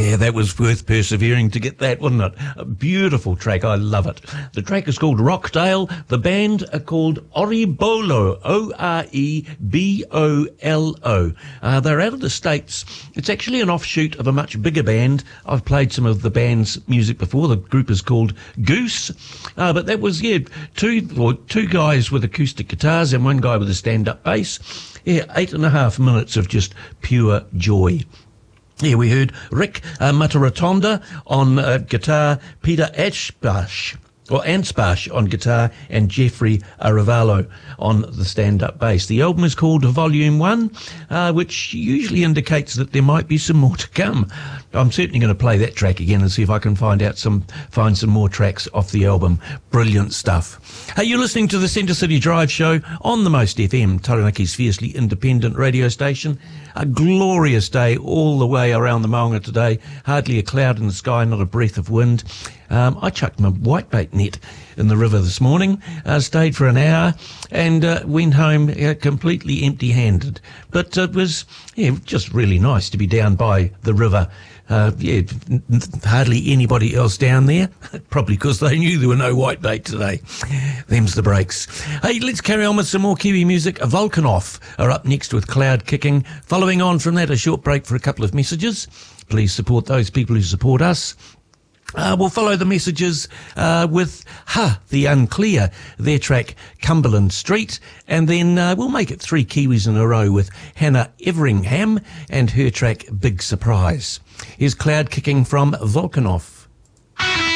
Yeah, that was worth persevering to get that, wasn't it? A beautiful track. I love it. The track is called Rockdale. The band are called Orebolo, Orebolo. They're out of the States. It's actually an offshoot of a much bigger band. I've played some of the band's music before. The group is called Goose. But that was, two guys with acoustic guitars and one guy with a stand-up bass. Yeah, 8.5 minutes of just pure joy. Yeah, we heard Rick Mataratonda on guitar, Peter Anspash on guitar, and Jeffrey Aravalo on the stand-up bass. The album is called Volume 1, which usually indicates that there might be some more to come. I'm certainly going to play that track again and see if I can find some more tracks off the album. Brilliant stuff. Hey, you're listening to the Centre City Drive show on the Most FM, Taranaki's fiercely independent radio station. A glorious day all the way around the Maunga today. Hardly a cloud in the sky, not a breath of wind. I chucked my whitebait net in the river this morning, stayed for an hour and went home completely empty-handed. But it was just really nice to be down by the river. Hardly anybody else down there, probably because they knew there were no whitebait today. Them's the breaks. Hey, let's carry on with some more Kiwi music. Volkanov are up next with Cloud Kicking. Following on from that, a short break for a couple of messages. Please support those people who support us. We'll follow the messages with The Unclear, their track Cumberland Street, and then we'll make it 3 Kiwis in a row with Hannah Everingham and her track Big Surprise. Here's Cloud Kicking from Volkanov.